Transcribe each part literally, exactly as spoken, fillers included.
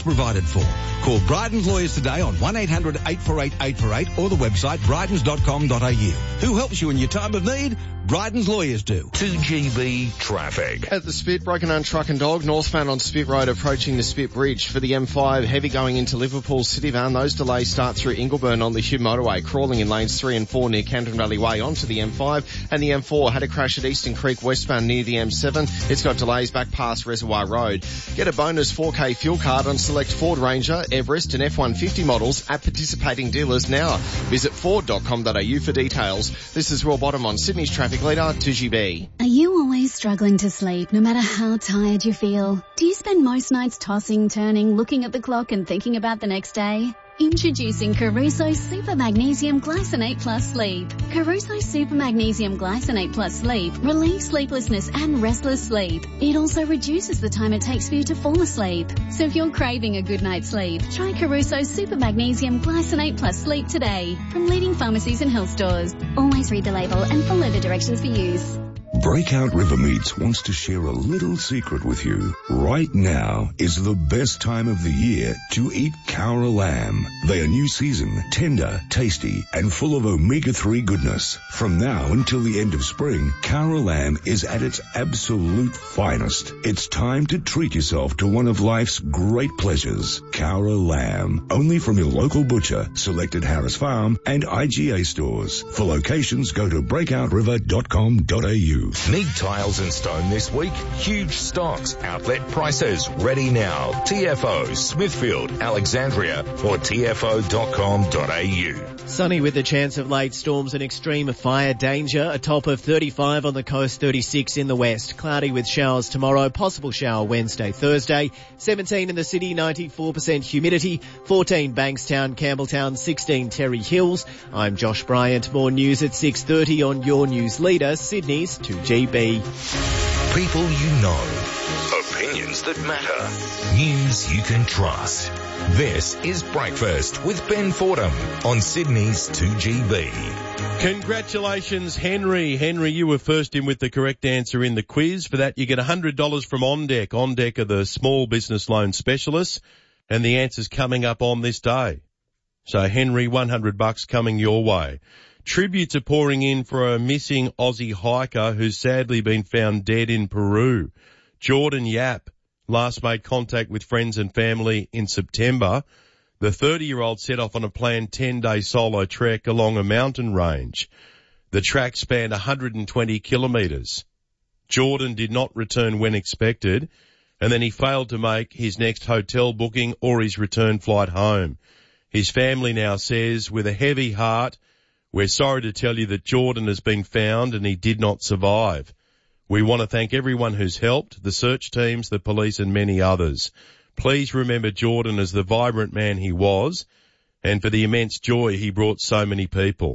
is provided for. Call Bryden's Lawyers today on one eight hundred eight four eight eight four eight or the website brydens dot com dot a u. Who helps you in your time of need? Bryden's Lawyers do. two G B traffic. At the Spit, broken down truck and dog, northbound on Spit Road approaching the Spit Bridge. For the M five, heavy going into Liverpool City Van. Those delays start through Ingleburn on the Hugh Motorway, crawling in lanes three and four near Camden Valley Way onto the M five. And the M four had a crash at Eastern Creek westbound near the M seven. It's got delays back past Reservoir Road. Get a bonus four K fuel card on select Ford Ranger, Everest and F one fifty models at participating dealers now. Visit ford dot com dot a u for details. This is Will Bottom on Sydney's traffic leader, two G B. Are you always struggling to sleep no matter how tired you feel? Do you spend most nights tossing, turning, looking at the clock and thinking about the next day? Introducing Caruso Super Magnesium Glycinate Plus Sleep. Caruso Super Magnesium Glycinate Plus Sleep relieves sleeplessness and restless sleep. It also reduces the time it takes for you to fall asleep. So if you're craving a good night's sleep, try Caruso Super Magnesium Glycinate Plus Sleep today from leading pharmacies and health stores. Always read the label and follow the directions for use. Breakout River Meats wants to share a little secret with you. Right now is the best time of the year to eat Cowra lamb. They are new season, tender, tasty, and full of omega three goodness. From now until the end of spring, Cowra lamb is at its absolute finest. It's time to treat yourself to one of life's great pleasures. Cowra lamb. Only from your local butcher, selected Harris Farm, and I G A stores. For locations, go to breakout river dot com dot a u. Need tiles and stone this week? Huge stocks, outlet prices, ready now. T F O, Smithfield, Alexandria, or T F O dot com dot a u. Sunny with a chance of late storms and extreme fire danger. A top of thirty-five on the coast, thirty-six in the west. Cloudy with showers tomorrow, possible shower Wednesday, Thursday. seventeen in the city, ninety-four percent humidity. fourteen Bankstown, Campbelltown, sixteen Terry Hills. I'm Josh Bryant. More news at six thirty on your news leader, Sydney's two G B. People you know. Opinions that matter. News you can trust. This is Breakfast with Ben Fordham on Sydney's two G B. Congratulations, Henry. Henry, you were first in with the correct answer in the quiz. For that, you get one hundred dollars from OnDeck. OnDeck are the small business loan specialists, and the answer's coming up on this day. So, Henry, one hundred bucks coming your way. Tributes are pouring in for a missing Aussie hiker who's sadly been found dead in Peru. Jordan Yap last made contact with friends and family in September. The thirty-year-old set off on a planned ten-day solo trek along a mountain range. The track spanned one hundred twenty kilometres. Jordan did not return when expected, and then he failed to make his next hotel booking or his return flight home. His family now says, with a heavy heart, we're sorry to tell you that Jordan has been found and he did not survive. We want to thank everyone who's helped, the search teams, the police and many others. Please remember Jordan as the vibrant man he was and for the immense joy he brought so many people.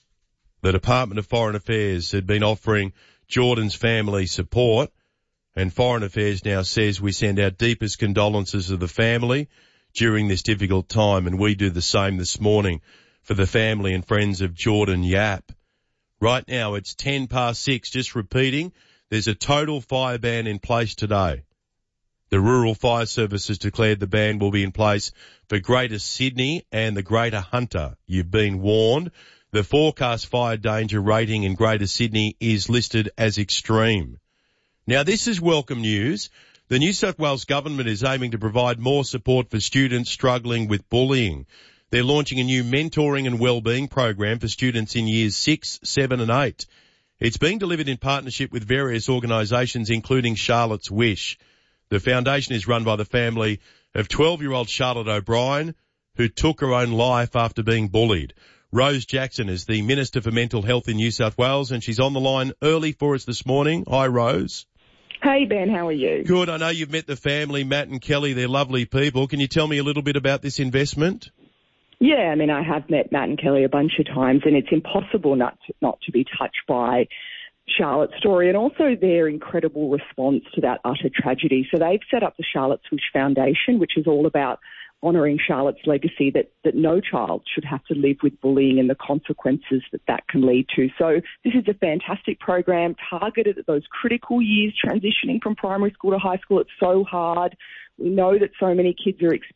The Department of Foreign Affairs had been offering Jordan's family support, and Foreign Affairs now says we send our deepest condolences to the family during this difficult time, and we do the same this morning for the family and friends of Jordan Yap. Right now it's ten past six, just repeating, there's a total fire ban in place today. The Rural Fire Service has declared the ban will be in place for Greater Sydney and the Greater Hunter. You've been warned. The forecast fire danger rating in Greater Sydney is listed as extreme. Now this is welcome news. The New South Wales Government is aiming to provide more support for students struggling with bullying. They're launching a new mentoring and wellbeing program for students in years six, seven and eight. It's being delivered in partnership with various organisations, including Charlotte's Wish. The foundation is run by the family of twelve-year-old Charlotte O'Brien, who took her own life after being bullied. Rose Jackson is the Minister for Mental Health in New South Wales, and she's on the line early for us this morning. Hi, Rose. Hey, Ben, how are you? Good. I know you've met the family, Matt and Kelly. They're lovely people. Can you tell me a little bit about this investment? Yeah, I mean, I have met Matt and Kelly a bunch of times, and it's impossible not to, not to be touched by Charlotte's story and also their incredible response to that utter tragedy. So they've set up the Charlotte's Wish Foundation, which is all about honouring Charlotte's legacy that, that no child should have to live with bullying and the consequences that that can lead to. So this is a fantastic program targeted at those critical years, transitioning from primary school to high school. It's so hard. We know that so many kids are